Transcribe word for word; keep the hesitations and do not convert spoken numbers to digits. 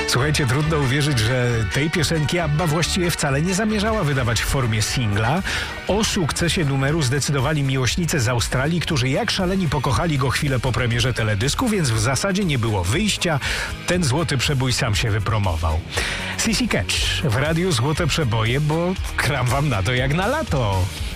Słuchajcie, trudno uwierzyć, że tej piosenki ABBA właściwie wcale nie zamierzała wydawać w formie singla. O sukcesie numeru zdecydowali miłośnicy z Australii, którzy jak szaleni pokochali go chwilę po premierze teledysku, więc w zasadzie nie było wyjścia. Ten złoty przebój sam się wypromował. Sissy Catch w radiu Złote Przeboje, bo kram wam na to jak na lato.